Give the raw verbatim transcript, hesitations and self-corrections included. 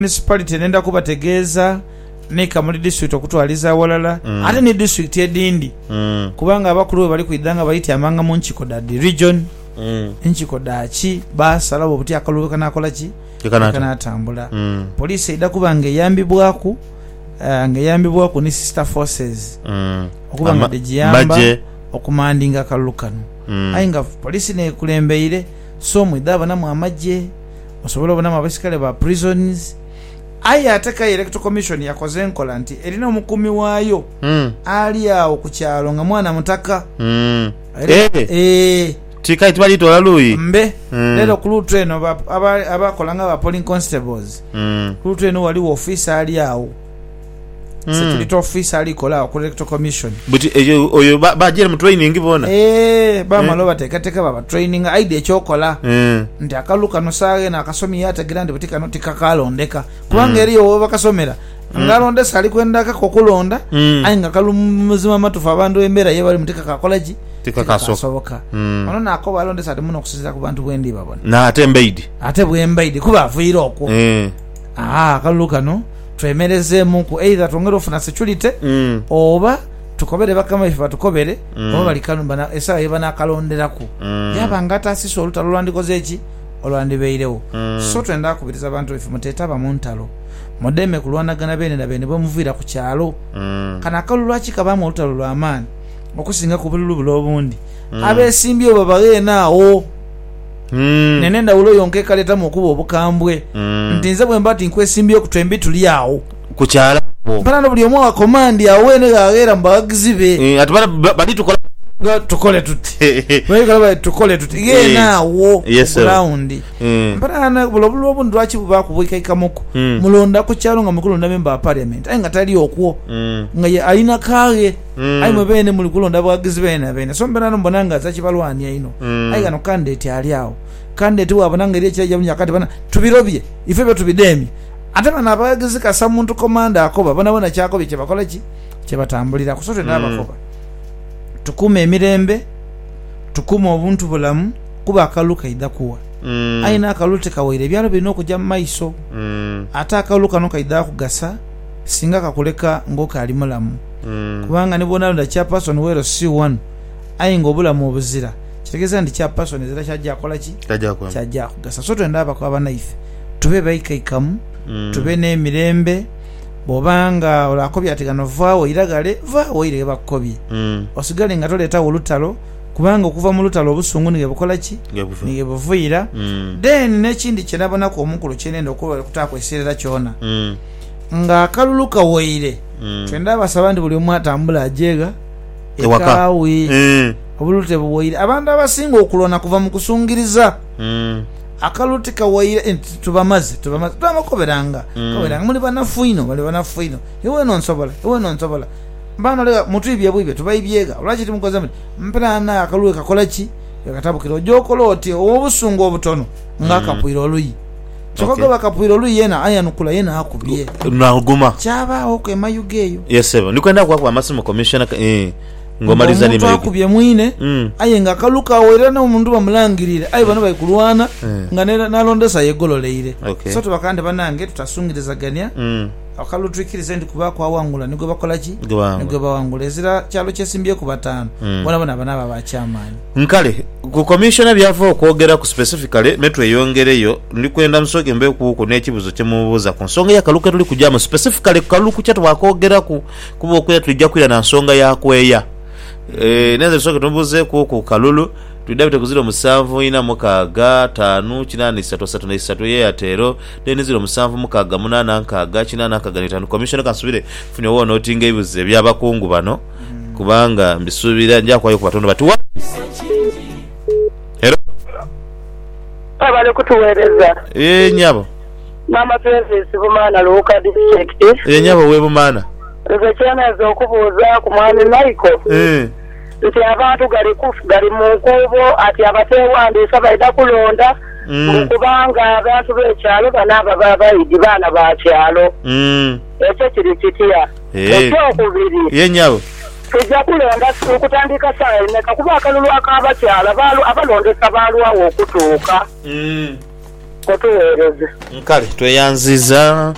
municipality nenda kubategeeza ne Kamuli district okutwaliza walala mm. ate ne district edindi mm. kubanga abakulu bali kuidanga bayiti amanga mu Nchikoda region mm. Nchikoda chi basala obuti akaluwe kana kola chi kana tambula mm. police ida kubanga yambibwaku uh, ngeyambibwaku ni sister forces mm. okubanga dejiyamba okumandinga kalukano mm. ayinga police ne kulembeire so mwidaba na mwamaje osobola bona mabasikale ba prisons aya ataka electoral commission yakoze enkola nti erina omukumi waayo mm. ali awo ku kyalo nga mwana mutaka mm. eh eh tikai tibali tola lui mbe mm. lero ku lutu eno abakola nga ba polling constables mm. ku lutu eno wali officer ali awo mm. security officer ali kola ku electoral commission but eyo oyo bajere mu training bona eh ba maloba tekateka baba training aide ekyokola mm. ndi akaluka no sage na akasomi yata grande butika no tikakalondeka kubanga mm. eriyo bakasomera mm. ngalonde sali kwenda ka kokulonda mm. ayinga kalumuzima matufa abandu embera ye bali mutika kakolaji tikakasoka mm. onona ako balonde sali muno kusizira ku bantu bwendi babona na ate mbaidi ate bwembaidi kuba avuira okwo mm. ah akaluka no twemereze muku either tongero funa security mm. oba tukobere bakama ifa tukobere mm. oba balikanu bana esa yebana kalonderako mm. yaba ngata siso olutalo lwandikoze eki olwandibeirewo mm. so twenda kubiriza abantu ifu muteta ba muntalo modeme kulwanagana bene na bene bamuvira ku kyalo mm. kana kalulwa kikabamu olutalo lw'amaani okusinga ku bululu bulobundi mm. abesimbyo babageenaawo mm. nenenda ulo yonke kaleta mukuba obukambwe mm. ntinze bwe mbati nkwesimbyo ku twembi tuli awo ku kyalo mpana buli omwa wa command yawe ne gaagera mbagizibe eh atubara bali tukola tukole tuti wewe kala tukole tuti gena wo round mpana bulobulu obundu lwachi buba kubwika ikamuko mulonda ku kyalo nga mukulonda member parliament ayinga tali okwo nga ye alina kage ayi mubene muli kulonda bwagizibe na bene so mbana mbonanga zakibalwani ayino ayiga no candidate ali awo candidate wabonanga eri ekya jamunya kati bana tubirobye ife be tubidemi ate bana abagizika sa muntu komanda akoba bana bana kyako bye bakola ki kye batambulira kusote n'abakoba tukume emirembe tukume obuntu bulamu kuba akaluka idakuwa mm. aina akaluka kawaire byalo bino kujja maiso mm. ata akaluka no kaida kugasa singa kakuleka ngoka ali mulamu mm. kubanga ne bona nda cha person wero C one ayinga obulamu obuzira kitegeza ndi cha person ezira kyajja akola ki kyajja kwa kyajja kugasa so twenda abako abanife tube bayika ikamu mm. tube ne emirembe bobanga olakobya atigano vaawo iragale vaawo ire bakobye mm. osigale nga toleta olutalo kubanga okuva mu lutalo obusungu nige bukola ki nige buvuira mm. then nekindi kyenabona ko omukulu kyenendo okuba kutakweserera kyona mm. nga kaluluka woire mm. twenda basabandi buli omwe atambula ajega ekawi mm. obulute buwoire abantu abasinga okulona kuva mu kusungiriza mm. akalutika waire tubamaze tubamaze twamakoberanga mm. koberanga muli banafuino bali banafuino yewe nonsobola yewe nonsobola mbana le mutubye bwibye tubayibyega olwachi timukoza mpana akaluwe kakola ki yakatabukiro jokolo oti obusungu obutono ngaka mm. puiro luyi chokoga bakapwiro luyi yena aya nukula yena akubye naguma chaba oke mayugeyo yes seven nikwenda kwa kwa Massimo commissioner eh ngomaliza ni mayuge akubye mwine mm. ayenga kaluka werana omundu bamulangirire ayi bano bayikulwana mm. nga nalondesa yegololeire okay. so tubakande banange tutasungiriza mm. akalutrikirize ndi kuba kwa wangula nigo bakola ki nigo bawangula ezira kyalo kyesimbye ku batano mm. bona bona bana baba chairman nkale ku commissioner byavo okwogera ku specifically metro yongereyo ndikwenda msoke mbe ku nekibuzo kyemubuza ku nsonga ya kaluka tuli kujama specifically kaluku kyatu bakogera ku kuba okwe tujja kwira na nsonga ya kweya eh neze soke tumbuze ku ku kalulu tudabite kuziro musanvu ina mukaga tanu kinani satu satu na satu ye atero deni ziro musanvu mukaga munana nkaga kinana nkaga tanu commissioner kansubire funyo wo notinga ibuze byabakungu bano mm. kubanga mbisubira nja kwayo ku batondo batu hello abale kutuwereza eh nyabo mama service bumana loka district eh nyabo we bumana nze cyana zo kubuza ku mwami Michael eh nti abantu gali kufu gali mu nkubo ati abatewandisa baida kulonda mm. kubanga abantu b'ekyalo banaba babayidi bana ba kyalo mm. ekyo kiri kitya ekyokubiri ye nyabo tujja kulonda okutandika saa nneka kuba akalulu ak'abakyala abalondesa baalwawo okutuuka mm. kotuweereze nkale tweyanziza